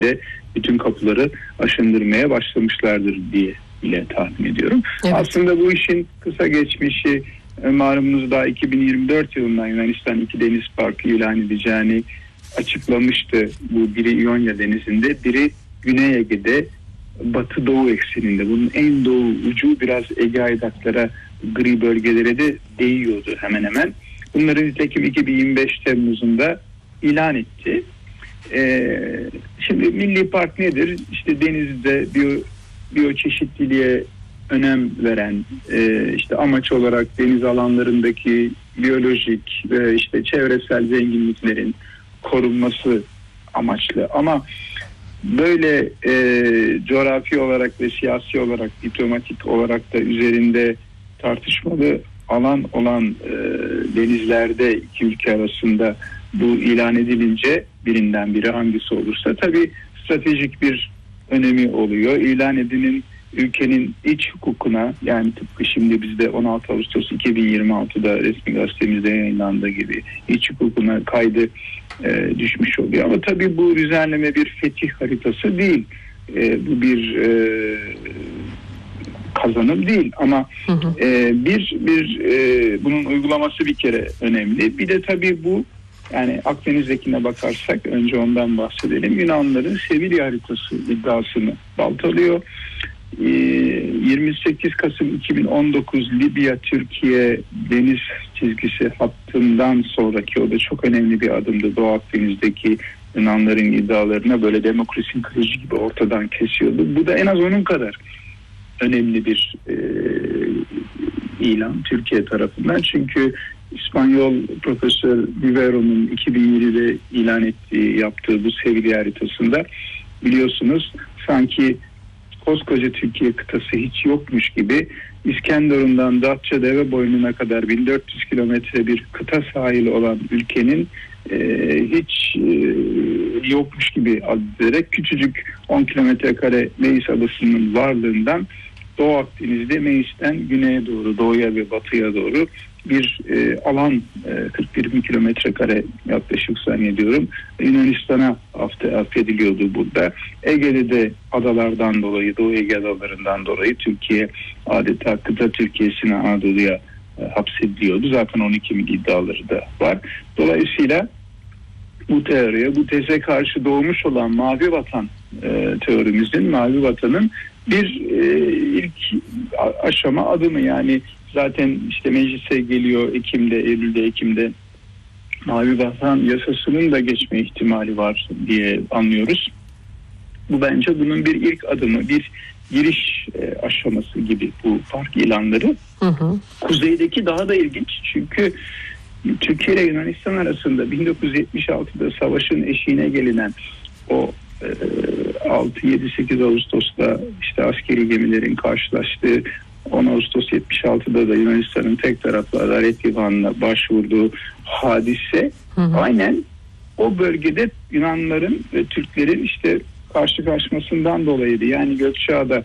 de bütün kapıları aşındırmaya başlamışlardır diye bile tahmin ediyorum. Evet. Aslında bu işin kısa geçmişi, malumunuz daha 2024 yılında Yunanistan 2 deniz parkı ilan edeceğini açıklamıştı. Bu biri İonya Denizi'nde, biri Güney Ege'de, Batı Doğu ekseninde. Bunun en doğu ucu biraz Ege Aydaklara, gri bölgelere de değiyordu hemen hemen. Bunları nitekim 2025 Temmuz'unda ilan etti. Şimdi Milli Park nedir? İşte denizde biyoçeşitliliğe önem veren, işte amaç olarak deniz alanlarındaki biyolojik ve işte çevresel zenginliklerin korunması amaçlı. Ama böyle coğrafi olarak ve siyasi olarak, diplomatik olarak da üzerinde tartışmalı alan olan denizlerde iki ülke arasında bu ilan edilince, birinden biri hangisi olursa tabii stratejik bir önemi oluyor. İlan edilen ülkenin iç hukukuna, yani tıpkı şimdi bizde 16 Ağustos 2026'da resmi gazetemizde yayınlandığı gibi iç hukukuna kaydı düşmüş oluyor. Ama tabii bu düzenleme bir fetih haritası değil. Bu bir kazanım değil ama bunun uygulaması bir kere önemli. Bir de tabii bu, yani Akdeniz'dekine bakarsak önce ondan bahsedelim. Yunanlıların Sevilya haritası iddiasını baltalıyor. 28 Kasım 2019 Libya-Türkiye deniz çizgisi hattından sonraki, o da çok önemli bir adımdı. Doğu Akdeniz'deki Yunanların iddialarına böyle demokrasinin kılıcı gibi ortadan kesiyordu. Bu da en az onun kadar önemli bir ilan Türkiye tarafından. Çünkü İspanyol Profesör Vivero'nun 2007'de yaptığı bu Sevilya haritasında biliyorsunuz sanki koskoca Türkiye kıtası hiç yokmuş gibi İskenderun'dan Datça Deveboynu'na kadar 1400 kilometre bir kıta sahili olan ülkenin hiç yokmuş gibi addederek küçücük 10 kilometre kare Meis Adası'nın varlığından Doğu Akdeniz'de Meis'ten güneye doğru, doğuya ve batıya doğru bir alan, 41 kilometre kare yaklaşık zannediyorum, Yunanistan'a affediliyordu burada. Ege'de de adalardan dolayı, Doğu Ege adalarından dolayı Türkiye adeta kıta Türkiye'sine, Anadolu'ya hapsediliyordu. Zaten 12 mil iddiaları da var. Dolayısıyla bu teoriye, bu teze karşı doğmuş olan Mavi Vatan teorimizin, Mavi Vatan'ın bir ilk aşama adımı, yani zaten işte meclise geliyor Eylül'de Mavi Vatan yasasının da geçme ihtimali var diye anlıyoruz. Bu bence bunun bir ilk adımı, bir giriş aşaması gibi bu park ilanları. Kuzeydeki daha da ilginç, çünkü Türkiye ile Yunanistan arasında 1976'da savaşın eşiğine gelinen o 6-7-8 Ağustos'ta işte askeri gemilerin karşılaştığı, 10 Ağustos 76'da da Yunanistan'ın tek taraflı Adalet Divanı'na başvurduğu hadise aynen o bölgede Yunanların ve Türklerin işte karşılaşmasından dolayıydı. Yani Gökçeada,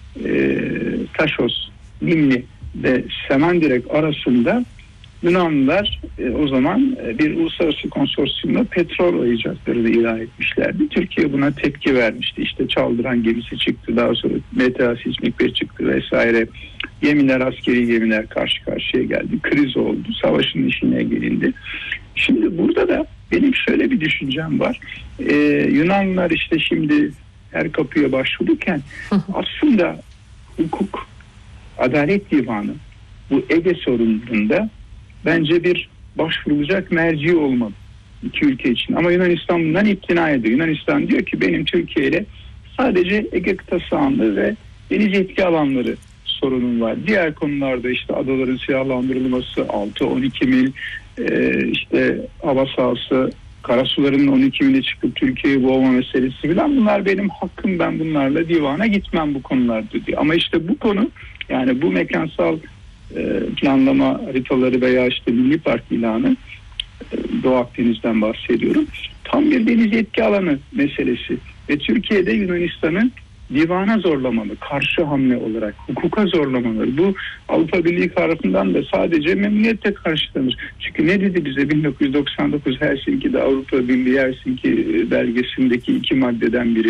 Taşos, Limni ve Semendirek arasında Yunanlılar o zaman bir uluslararası konsorsiyumla petrol arayacaklarını ilan etmişlerdi. Türkiye buna tepki vermişti. İşte Çaldıran gemisi çıktı, daha sonra Meta Sismik 1 çıktı vesaire. Gemiler, askeri gemiler karşı karşıya geldi. Kriz oldu. Savaşın işine gelindi. Şimdi burada da benim şöyle bir düşüncem var. Yunanlılar işte şimdi her kapıya başvururken aslında hukuk, Adalet Divanı bu Ege sorununda bence bir başvurulacak merci olmalı iki ülke için. Ama Yunanistan bundan imtina ediyor. Yunanistan diyor ki benim Türkiye ile sadece Ege kıta sahanlığı ve deniz yetki alanları sorunum var. Diğer konularda işte adaların silahlandırılması, 6-12 mil işte hava sahası, karasuların 12 mile çıkıp Türkiye'yi boğma meselesi falan, bunlar benim hakkım, ben bunlarla divana gitmem bu konularda diyor. Ama işte bu konu, yani bu mekansal planlama haritaları veya işte Milli Park ilanı, Doğu Akdeniz'den bahsediyorum, tam bir deniz yetki alanı meselesi ve Türkiye'de Yunanistan'ın divana zorlamalı, karşı hamle olarak hukuka zorlamalı. Bu Avrupa Birliği tarafından da sadece memnuniyetle karşılanır. Çünkü ne dedi bize 1999 Helsinki'de Avrupa Birliği Helsinki belgesindeki 2 maddeden biri?